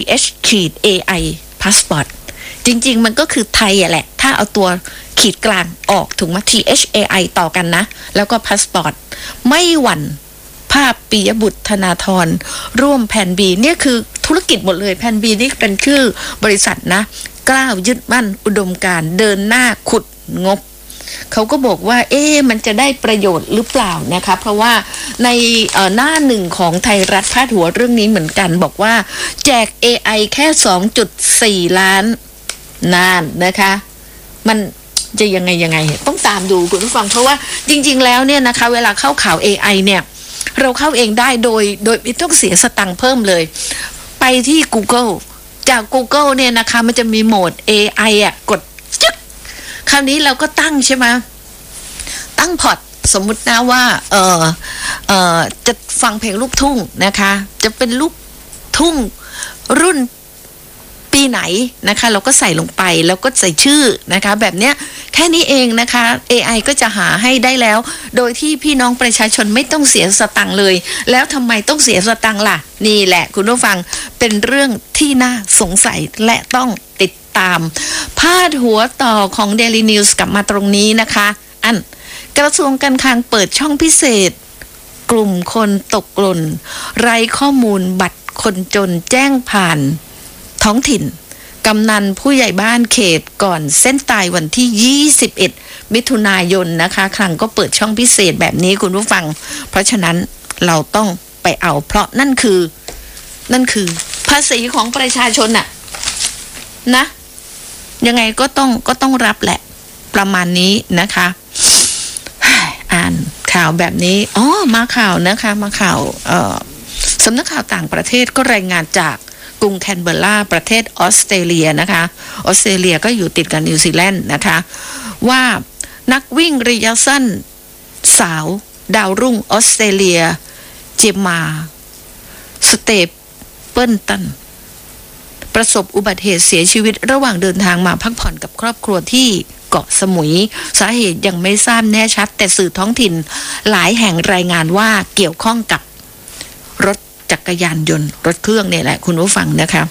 th-ai passport จริงๆมันก็คือไทยแหละถ้าเอาตัวขีดกลางออกถูกไหม thai ต่อกันนะแล้วก็ passport ไม่หวั่นภาพปิยบุตรธนาธรร่วมแผน B เนี่ยคือธุรกิจหมดเลยแผน B นี่เป็นชื่อบริษัทนะกล้าวยึดมั่นอุดมการณ์เดินหน้าขุดงบเขาก็บอกว่ามันจะได้ประโยชน์หรือเปล่านะคะเพราะว่าในหน้าหนึ่งของไทยรัฐพาดหัวเรื่องนี้เหมือนกันบอกว่าแจก AI แค่ 2.4 ล้านนานนะคะมันจะยังไงต้องตามดูคุณผู้ฟังเพราะว่าจริงๆแล้วเนี่ยนะคะเวลาเข้าข่าว AI เนี่ยเราเข้าเองได้โดยไม่ต้องเสียสตังค์เพิ่มเลยไปที่ Google จาก Google เนี่ยนะคะมันจะมีโหมด AI อ่ะกดจึ๊กคราวนี้เราก็ตั้งใช่ไหมตั้งพอร์ตสมมุตินะว่าจะฟังเพลงลูกทุ่งนะคะจะเป็นลูกทุ่งรุ่นปีไหนนะคะเราก็ใส่ลงไปแล้วก็ใส่ชื่อนะคะแบบเนี้ยแค่นี้เองนะคะ AI ก็จะหาให้ได้แล้วโดยที่พี่น้องประชาชนไม่ต้องเสียสตังค์เลยแล้วทำไมต้องเสียสตังค์ล่ะนี่แหละคุณผู้ฟังเป็นเรื่องที่น่าสงสัยและต้องติดตามพาดหัวต่อของ Daily News กลับมาตรงนี้นะคะกระทรวงการคลังเปิดช่องพิเศษกลุ่มคนตกหล่นไร้ข้อมูลบัตรคนจนแจ้งผ่านท้องถิ่นกำนันผู้ใหญ่บ้านเขตก่อนเส้นตายวันที่21มิถุนายนนะคะคลังก็เปิดช่องพิเศษแบบนี้คุณผู้ฟังเพราะฉะนั้นเราต้องไปเอาเพราะนั่นคือภาษีของประชาชนน่ะนะยังไงก็ต้องรับแหละประมาณนี้นะคะอ่านข่าวแบบนี้มาข่าวนะคะมาข่าวสำนักข่าวต่างประเทศก็รายงานจากกรุงแคนเบอร์ราประเทศออสเตรเลียนะคะออสเตรเลียก็อยู่ติดกับนิวซีแลนด์นะคะว่านักวิ่งระยะสั้นสาวดาวรุ่งออสเตรเลียเจมมาสเตเปิลตันประสบอุบัติเหตุเสียชีวิตระหว่างเดินทางมาพักผ่อนกับครอบครัวที่เกาะสมุยสาเหตุยังไม่ทราบแน่ชัดแต่สื่อท้องถิ่นหลายแห่งรายงานว่าเกี่ยวข้องกับรถจักรยานยนต์รถเครื่องเนี่ยแหละคุณผู้ฟังนะคะ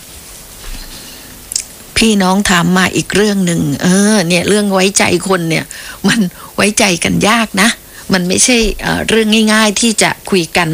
พี่น้องถามมาอีกเรื่องหนึ่งเนี่ยเรื่องไว้ใจคนเนี่ยมันไว้ใจกันยากนะมันไม่ใช่เรื่องง่ายๆที่จะคุยกัน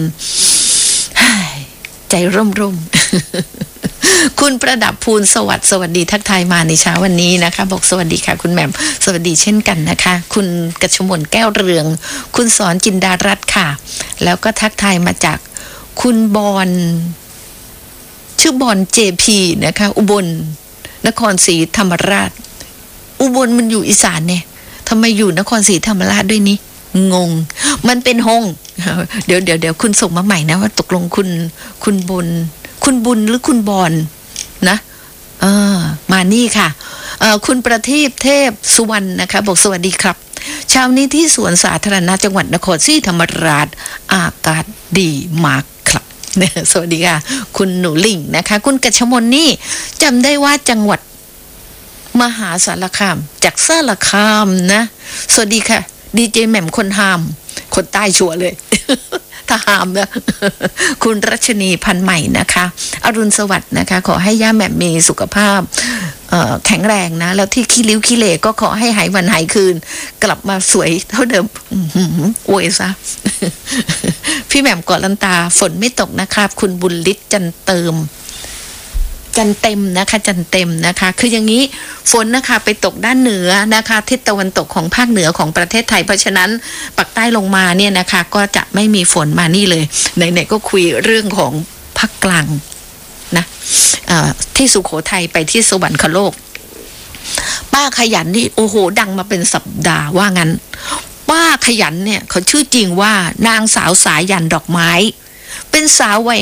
ใจร่มๆคุณประดับภูลสวัสดีทักทายมาในเช้าวันนี้นะคะบอกสวัสดีค่ะคุณแหม่มสวัสดีเช่นกันนะคะคุณกชมนแก้วเรืองคุณสอนจินดารัตน์ค่ะแล้วก็ทักทายมาจากคุณบอนชื่อบอนเจพีนะคะอุบลนครศรีธรรมราชอุบลมันอยู่อีสานเนี่ยทำไมอยู่นครศรีธรรมราชด้วยนี่งงมันเป็นฮงเดี๋ยวคุณส่งมาใหม่นะว่าตกลงคุณบุญหรือคุณบอนนะมานี่ค่ะคุณประทีปเทพสุวรรณนะคะบอกสวัสดีครับเช้านี้ที่สวนสาธารณะจังหวัดนครศรีธรรมราชอากาศดีมากครับเนี่ยสวัสดีค่ะคุณหนูลิงนะคะคุณกชมนนี่จำได้ว่าจังหวัดมหาสารคามจากสารคามนะสวัสดีค่ะดีเจแหม่มคนหามคนใต้ชัวร์เลยถ้าหามนะคุณรัชนีพันใหม่นะคะอรุณสวัสดิ์นะคะขอให้ย่าแหม่มมีสุขภาพแข็งแรงนะแล้วที่ขี้ริ้วขี้เหร่ก็ขอให้หายวันหายคืนกลับมาสวยเท่าเดิมอวยซะพี่แหม่มกอดลันตาฝนไม่ตกนะครับคุณบุญฤทธิ์จันเต็มนะคะคืออย่างนี้ฝนนะคะไปตกด้านเหนือนะคะทิศตะวันตกของภาคเหนือของประเทศไทยเพราะฉะนั้นปักใต้ลงมาเนี่ยนะคะก็จะไม่มีฝนมานี่เลยไหนๆก็คุยเรื่องของภาคกลางนะที่สุโขทัยไปที่สวรรคโลกป้าขยันนี่โอ้โหดังมาเป็นสัปดาห์ว่างั้นป้าขยันเนี่ยเขาชื่อจริงว่านางสาวสายันดอกไม้เป็นสาววัย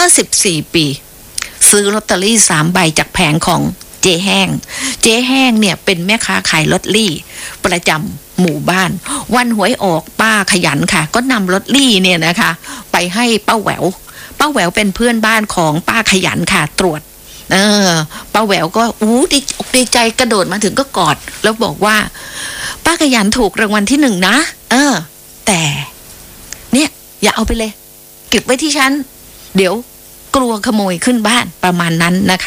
54 ปีซื้อลอตเตอรี่3 ใบจากแผงของเจ๊แห้งเนี่ยเป็นแม่ค้าขายลอตเตอรี่ประจำหมู่บ้านวันหวยออกป้าขยันค่ะก็นำลอตเตอรี่เนี่ยนะคะไปให้ป้าแหววเป็นเพื่อนบ้านของป้าขยันค่ะตรวจป้าแหววก็ดีใจกระโดดมาถึงก็กอดแล้วบอกว่าป้าขยันถูกรางวัลที่1นะแต่เนี่ยอย่าเอาไปเลยเก็บไว้ที่ฉันเดี๋ยวกลัวขโมยขึ้นบ้านประมาณนั้นนะคะ